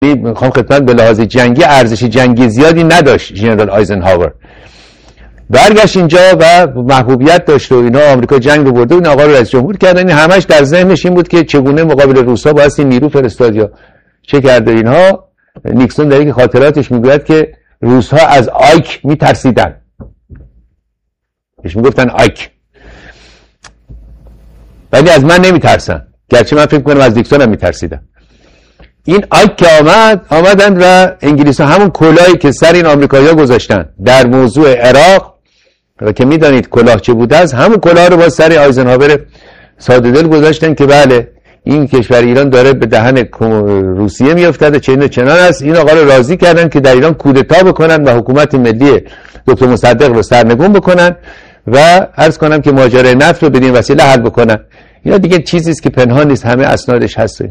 میخوام خدمت به لحاظ جنگی ارزش جنگی زیادی نداشت ژنرال آیزنهاور. برگشت اینجا و محبوبیت داشت و اینا، آمریکا جنگ رو برده و این آقا رو رئیس جمهور کردن. این همش در ذهنش این بود که چگونه مقابل روسا باید این نیرو فرستاد یا چه کرده اینها. نیکسون در یک خاطراتش میگوید که روس‌ها از آیک میترسیدن، بهش میگفتن آیک، ولی از من نمیترسن، گرچه من فکر کنم از نیکسون هم میترسیدن. این آیک که آمدن و انگلیس‌ها همون کلاهی که سر این آمریکایی‌ها گذاشتن در موضوع عراق و که میدانید کلاه چه بوده است، همون کلاه رو با سر آیزنهاور ساده دل گذاشتن که بله این کشور ایران داره به دهن روسیه میافتد، چنان است. این آقا رو راضی کردن که در ایران کودتا بکنن و حکومت ملی دکتر مصدق رو سرنگون بکنن و عرض کنم که ماجرای نفت رو بدین وسیله حل بکنن. اینا دیگه چیزی است که پنهان نیست، همه اسنادش هست.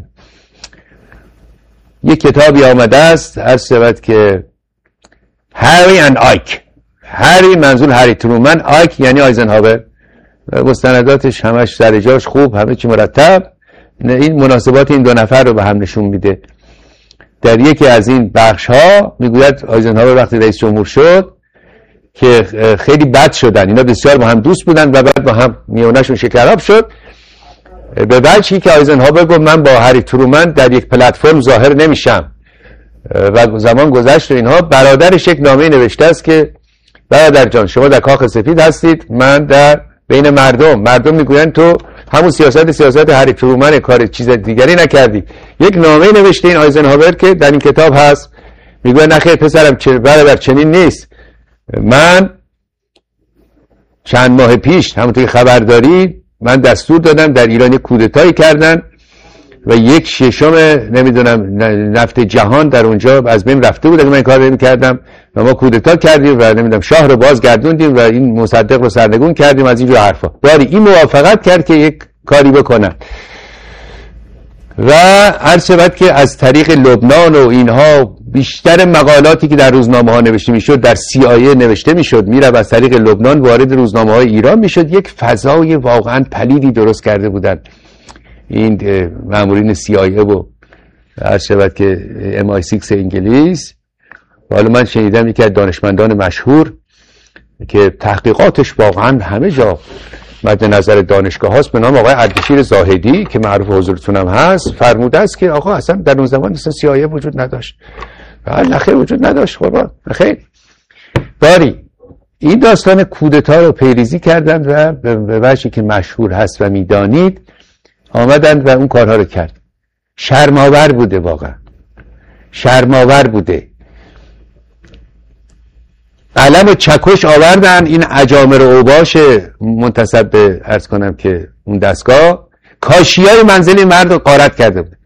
یک کتابی آمده است عرض شود که هری اند آیک، هری منظور هری ترومن، آیک یعنی آیزنهاور. مستنداتش همش سر جاش خوب، همه چی مرتب. این مناسبات این دو نفر رو به هم نشون میده. در یکی از این بخش ها میگوید آیزنهاور وقتی رئیس جمهور شد که خیلی بد شدن، اینا بسیار با هم دوست بودن و بعد با هم میونشون شکراب شد، به وجهی که آیزنهاور گفت من با هری ترومن در یک پلتفرم ظاهر نمیشم و زمان گذشت و اینها. برادرش یک نامه نوشته است که برادر جان شما در کاخ سفید هستید، من در بین مردم میگویند تو همون سیاست هری ترومن، کار چیز دیگری نکردی. یک نامه نوشته این آیزنهاور که در این کتاب هست، میگه نخیر پسرم برادر چنین نیست، من چند ماه پیش همونطور که خبر دارید من دستور دادم در ایران یک کودتایی کردن و 1/6 نمیدونم نفت جهان در اونجا از بین رفته بود که من کار نمی‌کردم و ما کودتا کردیم و نمیدونم شاه رو بازگردوندیم و این مصدق رو سرنگون کردیم، از اینجور حرفا. داری این موافقت کرد که یک کاری بکنن و عرض شود که از طریق لبنان و اینها بیشتر مقالاتی که در روزنامه ها نوشته میشد در CIA نوشته میشد میره از طریق لبنان وارد روزنامه های ایران میشد. یک فضای واقعا پلیدی درست کرده بودن این مامورین CIA و عرض شود که MI6 انگلیس. حالا من شنیدم یکی از دانشمندان مشهور که تحقیقاتش واقعا همه جا مد نظر دانشگاه هاست به نام آقای اردشیر زاهدی که معروف حضورتون هم هست، فرموده است که آقا اصلا در اون زمان اصلا CIA وجود نداشت. بله خیر وجود نداشت قربان خیر. داری این داستان کودتا رو پیریزی کردن و به وجهی که مشهور هست و میدانید آمدند و اون کارها رو کرد. شرم‌آور بوده، واقعا شرم‌آور بوده. علم و چکش آوردن این اجامر و اوباش منتسب به عرض کنم که اون دستگاه، کاشی‌های منزل مرد رو غارت کرده بود،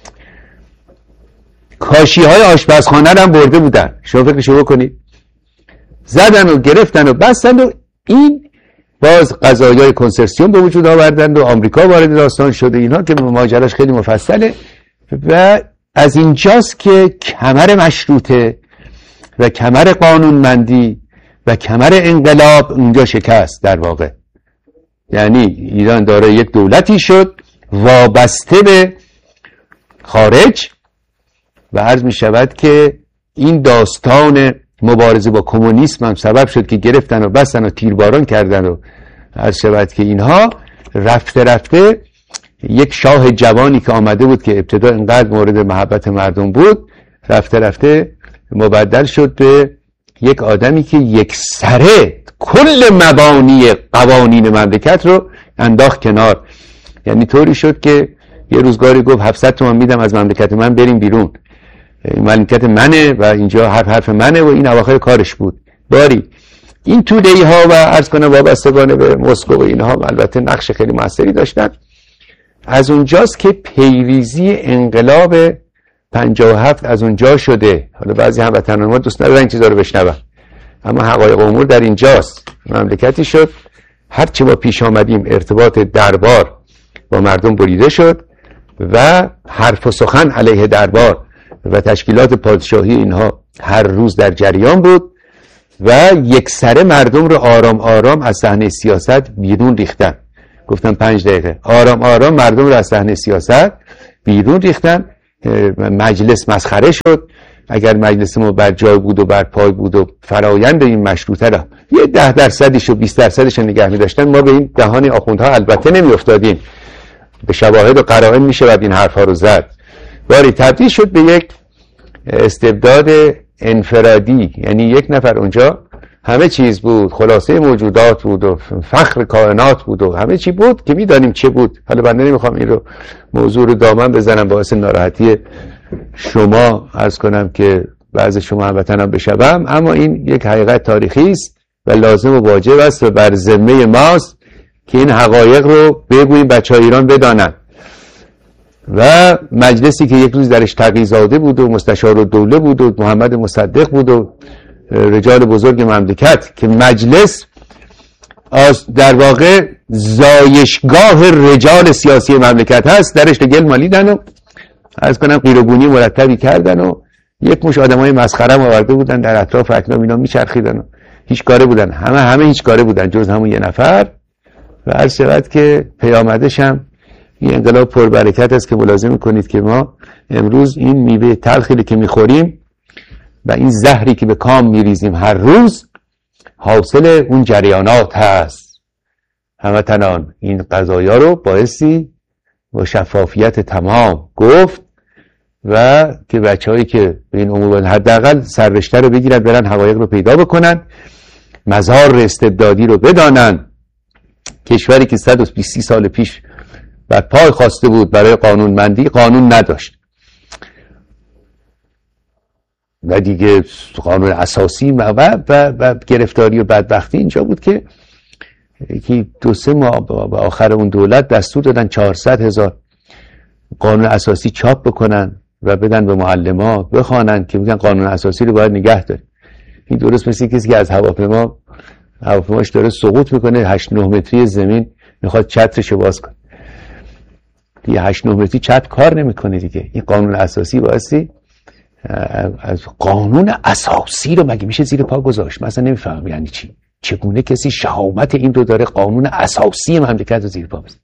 کاشی‌های آشپزخانه رو هم برده بودن. شما فکرشو بکنید، زدن و گرفتن و بستن و این باز قضایای کنسرسیون به وجود آوردن و آمریکا وارد داستان شده. اینها که ماجراش خیلی مفصله و از اینجاست که کمر مشروطه و کمر قانونمندی و کمر انقلاب اونجا شکست در واقع. یعنی ایران داره یک دولتی شد وابسته به خارج و عرض می شود که این داستان مبارزه با کمونیسم هم سبب شد که گرفتن و بستن و تیرباران کردن و عرض شود که اینها رفته رفته یک شاه جوانی که آمده بود که ابتدا اینقدر مورد محبت مردم بود رفته رفته مبدل شد به یک آدمی که یک سره کل مبانی قوانین مملکت رو انداخت کنار. یعنی طوری شد که یه روزگاری گفت 700 تومان میدم از مملکت من بریم بیرون، مملکت منه و اینجا حرف منه و این اواخر کارش بود. باری این توده‌ای ها و عرض کنم وابستگان به مسکو و اینها البته نقش خیلی موثری داشتن. از اونجاست که پیریزی انقلاب 57 از اونجا شده. حالا بعضی هموطنان ما دوست ندارن این چیزا رو بشنون، اما حقایق امور در اینجاست. مملکتی شد هرچی ما پیش آمدیم ارتباط دربار با مردم بریده شد و حرف و سخن علیه دربار و تشکیلات پادشاهی اینها هر روز در جریان بود و یک سره مردم رو آرام آرام از صحنه سیاست بیرون ریختن. گفتم 5 دقیقه آرام آرام مردم رو از صحنه سیاست بیرون ریختن. مجلس مسخره شد. اگر مجلس ما بر جای بود و بر پای بود و فرایند این مشروطه را یه 10% و 20% نگه می‌داشتن، ما به این دهان آخوندها البته نمی‌افتادیم. به شواهد و قرائن میشه و این حرفا رو زد. ولی تبدیل شد به یک استبداد انفرادی، یعنی یک نفر اونجا همه چیز بود، خلاصه موجودات بود و فخر کائنات بود و همه چی بود که میدانیم چه بود. حالا بنده نمیخوام این رو موضوع رو دامن بزنم باعث ناراحتی شما عرض کنم که بعض شما هموطنان بشوم، اما این یک حقیقت تاریخی است و لازم و واجب است و بر ذمه ماست که این حقایق رو بگوییم بچه‌های ایران بدانند. و مجلسی که یک روز درش تقی‌زاده بود و مستشار الدوله بود و محمد مصدق بود و رجال بزرگ مملکت، که مجلس در واقع زایشگاه رجال سیاسی مملکت هست، درش گل مالیدن و عرض کنم قیرگونی مرتبی کردن و یک مش آدمای مسخره آورده بودن در اطراف اکنام اینا میچرخیدن و هیچ کاره بودن، همه هیچ کاره بودن جز همون یه نفر. و عرض شود که پیامدش هم این انقلاب پربرکت است که ملاحظه میکنید که ما امروز این میوه تلخی که میخوریم و این زهری که به کام میریزیم هر روز حاصل اون جریانات هست. هموطنان این قضایا رو بایستی با شفافیت تمام گفت و که بچه‌هایی که به این امور حداقل سررشته رو بگیرن، برن حقایق رو پیدا بکنن، مزار استبدادی رو بدانن. کشوری که 120 سال پیش بر پای خواسته بود برای قانونمندی، قانون نداشت و دیگه قانون اساسی و گرفتاری و بدبختی اینجا بود که 2-3 ماه به آخر اون دولت دستور دادن 400,000 قانون اساسی چاپ بکنن و بدن به معلم‌ها بخوانن که میگن قانون اساسی رو باید نگه داریم. این درست مثل کسی که از هواپیماش داره سقوط میکنه، 8-9 متری زمین میخواد چترشو باز کنه. دیگه 8-9 متری چتر کار نمیکنه دیگه. این قانون اساسی واسه از قانون اساسی رو مگه میشه زیر پا گذاشت؟ مثلا نمیفهمم یعنی چی؟ چگونه کسی شهامت این رو داره قانون اساسی مملکت رو زیر پا بزنه؟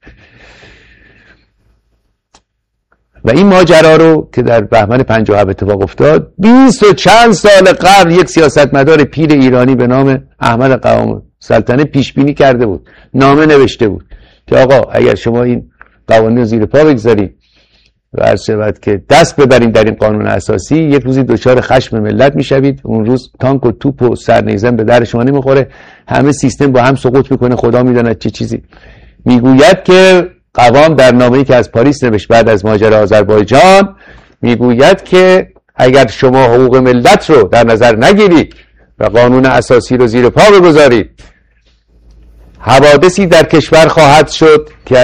و این ماجرا رو که در بهمن 57 اتفاق افتاد، 20 و چند سال قبل یک سیاستمدار پیر ایرانی به نام احمد قوام سلطنه پیش بینی کرده بود، نامه نوشته بود که آقا اگر شما این قوانین رو زیر پا بگذارید و عرض شود که دست ببرید در این قانون اساسی، یک روزی دچار خشم ملت میشوید. اون روز تانک و توپ و سرنیزم به در شما نمیخوره، همه سیستم با هم سقوط میکنه، خدا میداند چه چیزی. میگوید که قوام در نامه‌ای که از پاریس نوشت بعد از ماجرا آذربایجان، میگوید که اگر شما حقوق ملت رو در نظر نگیرید و قانون اساسی رو زیر پا بگذارید، حوادثی در کشور خواهد شد که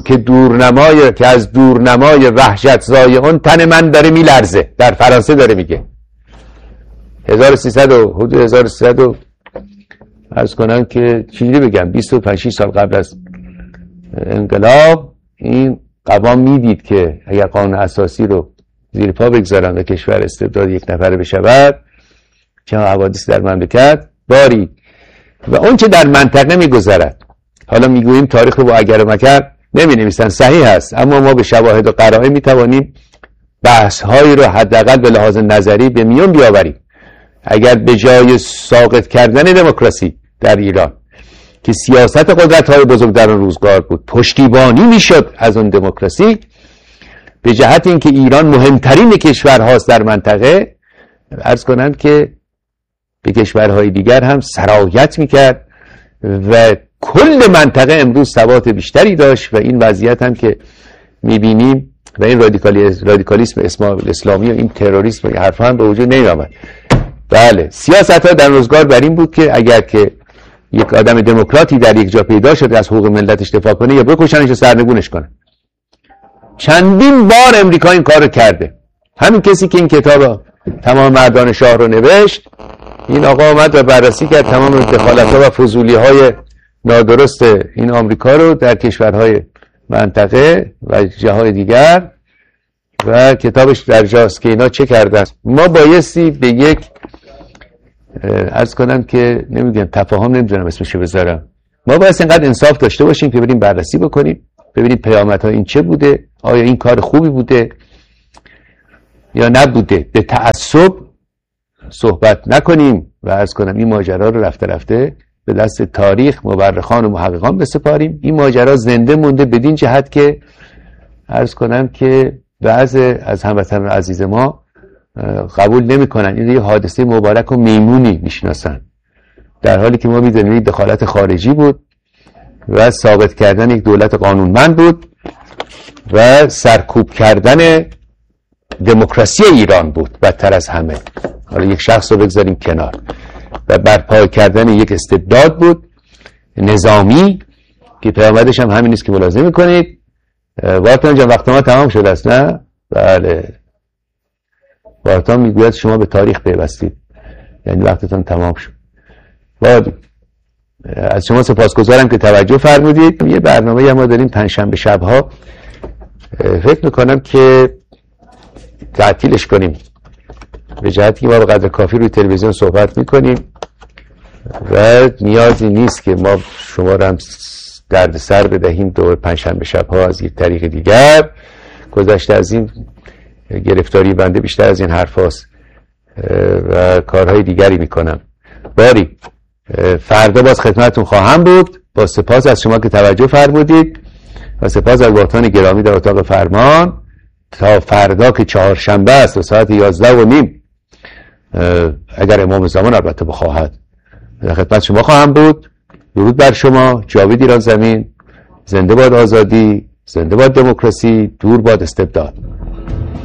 از دورنمای وحشت زایعان تن من داره میلرزه. در فرانسه داره میگه 1300 عرض کنم که چیزی بگم 25 سال قبل از انقلاب این قوام میدید که اگر قانون اساسی رو زیر پا بگذارن و کشور استبداد یک نفره بشود چه حوادثی در مملکت داری و اون چه در منطقه میگذرد. حالا میگوییم تاریخ رو با اگر و مگر نمی نویسن، صحیح هست، اما ما به شواهد و قرائن میتوانیم بحث هایی رو حداقل به لحاظ نظری به میون بیاوریم. اگر به جای ساقط کردن دموکراسی در ایران که سیاست قدرت های بزرگ در اون روزگار بود پشتیبانی میشد از اون دموکراسی، به جهت اینکه ایران مهمترین کشورهاست در منطقه، عرض کنند که به کشورهای دیگر هم سرایت میکرد و کل منطقه امروز ثبات بیشتری داشت و این وضعیت هم که میبینیم و این رادیکالیسم اسلامی و این تروریسم و حرفا هم به وجود نمی‌آمد. بله، سیاست ها در روزگار بر این بود که اگر که یک آدم دموکراتی در یک جا پیدا شده از حقوق ملتش دفاع کنه یا بکشنش و سرنگونش کنه. چندین بار امریکا این کار رو کرده. همین کسی که این کتاب تمام مردان شاه رو نوشت، این آقا آمد و بررسی کرد تمام دخالت‌ها و فضولی‌های نادرست این آمریکا رو در کشورهای منطقه و جاهای دیگر و کتابش در جاست که اینا چه کردن. ما بایستی به یک عرض کنم که نمیگم تفاهم، نمیدونم اسمشو بذارم، ما باید اینقدر انصاف داشته باشیم که بریم بررسی بکنیم ببینیم پیامدها این چه بوده، آیا این کار خوبی بوده یا نبوده، به تعصب صحبت نکنیم و عرض کنم این ماجرا رو رفته رفته به دست تاریخ، مورخان و محققان بسپاریم. این ماجرا زنده مونده بدین جهت که عرض کنم که بعض از هموطنان عزیز ما قبول نمی‌کنن این یه حادثه مبارک و میمونی میشناسن، در حالی که ما می‌دونیم این دخالت خارجی بود و ثابت کردن یک دولت قانونمند بود و سرکوب کردن دموکراسی ایران بود بدتر از همه. حالا یک شخص رو بگذاریم کنار، و برپا کردن یک استبداد بود نظامی که پیامدش هم همین است که ملاحظه می‌کنید. وارتان جان وقت ما تمام شده است نه؟ بله. وارتان میگوید شما به تاریخ پیوستید، یعنی وقتتون تمام شد. باید از شما سپاسگزارم که توجه فرمودید. یه برنامه ما داریم پنجشنبه شب‌ها، فکر میکنم که تعطیلش کنیم به جهتی که ما به قدر کافی روی تلویزیون صحبت میکنیم و نیازی نیست که ما شما رو هم درد سر بدهیم دور پنجشنبه شب‌ها از یک طریق دیگر. گذشته از این گرفتاری بنده بیشتر از این حرف هاست و کارهای دیگری میکنم. باری فردا باز خدمتتون خواهم بود. با سپاس از شما که توجه فرمودید و سپاس از وارتان گرامی در اتاق فرمان. تا فردا که چهارشنبه است و ساعت 11:30 اگر امام زمان البته بخواهد در خدمت شما خواهم بود. درود بر شما. جاوید ایران زمین. زنده باد آزادی، زنده باد دموکراسی، دور باد استبداد.